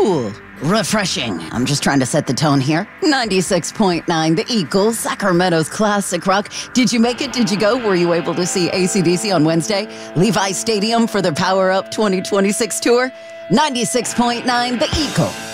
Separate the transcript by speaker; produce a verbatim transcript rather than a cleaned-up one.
Speaker 1: Cool. Refreshing. I'm just trying to set the tone here. ninety-six point nine, The Eagle, Sacramento's classic rock. Did you make it? Did you go? Were you able to see A C D C on Wednesday? Levi Stadium for their Power Up twenty twenty-six tour? ninety-six point nine, The Eagle.